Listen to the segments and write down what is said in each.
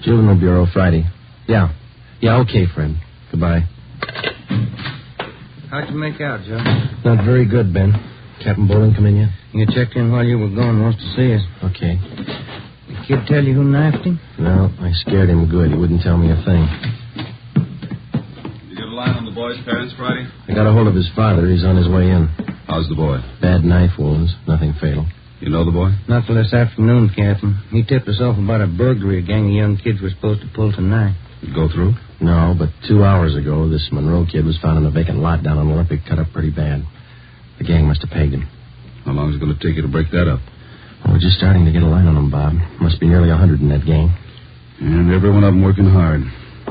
Juvenile Bureau, Friday. Yeah. Yeah, okay, Fred. Goodbye. How'd you make out, Joe? Not very good, Ben. Captain Bowling come in yet? You checked in while you were gone. Wants to see us. Okay. The kid tell you who knifed him? No, I scared him good. He wouldn't tell me a thing. You get a line on the boy's parents, Friday? I got a hold of his father. He's on his way in. How's the boy? Bad knife wounds. Nothing fatal. You know the boy? Not till this afternoon, Captain. He tipped us off about a burglary a gang of young kids were supposed to pull tonight. Did it go through? No, but 2 hours ago, this Monroe kid was found in a vacant lot down on Olympic, cut up pretty bad. The gang must have pegged him. How long is it going to take you to break that up? Well, we're just starting to get a line on them, Bob. Must be nearly 100 in that gang. And every one of them working hard.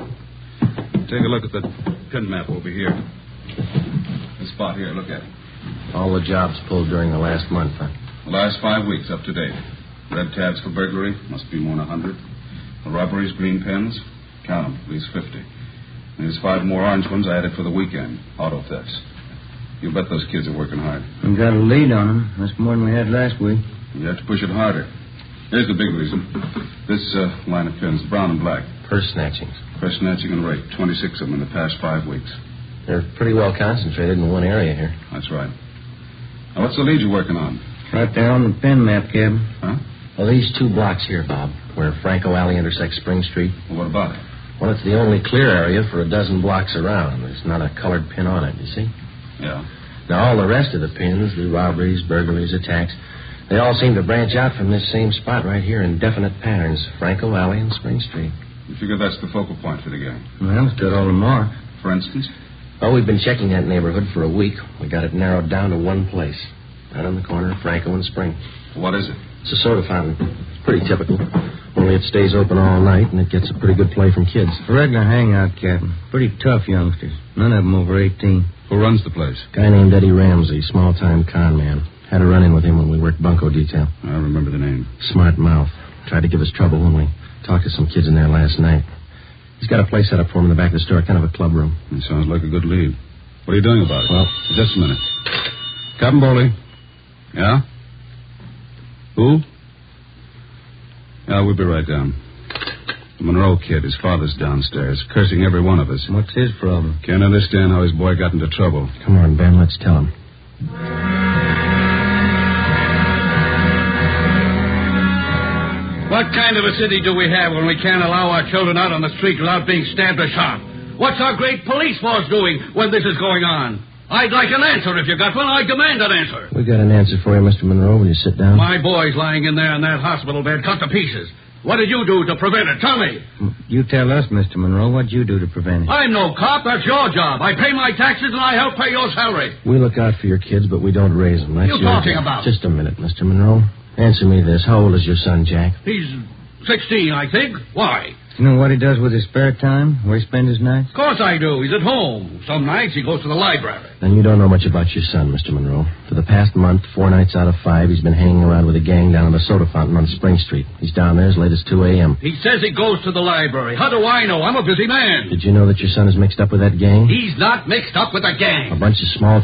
Take a look at the pin map over here. This spot here, look at it. All the jobs pulled during the last month, huh? The last 5 weeks up to date. Red tabs for burglary, must be more than 100. The robberies, green pens, count them, at least 50. And there's 5 more orange ones I added for the weekend, auto thefts. You bet those kids are working hard. We got a lead on them. That's more than we had last week. You have to push it harder. Here's the big reason. This line of pins, brown and black. Purse snatchings. Purse snatching and rape, 26 of them in the past 5 weeks. They're pretty well concentrated in one area here. That's right. Now, what's the lead you're working on? Right there on the pin map, Captain. Huh? Well, these 2 blocks here, Bob, where Franco Alley intersects Spring Street. Well, what about it? Well, it's the only clear area for a dozen blocks around. There's not a colored pin on it, you see? Yeah. Now, all the rest of the pins, the robberies, burglaries, attacks, they all seem to branch out from this same spot right here in definite patterns, Franco Alley and Spring Street. You figure that's the focal point for the gang? Well, it's got all the marks. For instance? Well, we've been checking that neighborhood for a week. We got it narrowed down to one place. Right on the corner of Franco and Spring. What is it? It's a soda fountain. It's pretty typical. Only it stays open all night, and it gets a pretty good play from kids. A regular hangout, Captain. Pretty tough youngsters. None of them over 18. Who runs the place? Guy named Eddie Ramsey, small-time con man. Had a run-in with him when we worked bunco detail. I remember the name. Smart mouth. Tried to give us trouble when we talked to some kids in there last night. He's got a place set up for him in the back of the store, kind of a club room. It sounds like a good lead. What are you doing about it? Well, just a minute. Captain Bowley. Yeah? Who? Yeah, we'll be right down. The Monroe kid, his father's downstairs, cursing every one of us. What's his problem? Can't understand how his boy got into trouble. Come on, Ben, let's tell him. What kind of a city do we have when we can't allow our children out on the street without being stabbed or shot? What's our great police force doing when this is going on? I'd like an answer if you got one. I demand an answer. We got an answer for you, Mr. Monroe. Will you sit down? My boy's lying in there in that hospital bed, cut to pieces. What did you do to prevent it? Tell me. You tell us, Mr. Monroe. What'd you do to prevent it? I'm no cop. That's your job. I pay my taxes and I help pay your salary. We look out for your kids, but we don't raise them. That's What are you your talking job. about? Just a minute, Mr. Monroe. Answer me this. How old is your son, Jack? He's 16, I think. Why? You know what he does with his spare time? Where he spends his nights? Of course I do. He's at home. Some nights he goes to the library. Then you don't know much about your son, Mr. Monroe. For the past month, 4 nights out of 5, he's been hanging around with a gang down at the soda fountain on Spring Street. He's down there as late as 2 a.m. He says he goes to the library. How do I know? I'm a busy man. Did you know that your son is mixed up with that gang? He's not mixed up with a gang. A bunch of small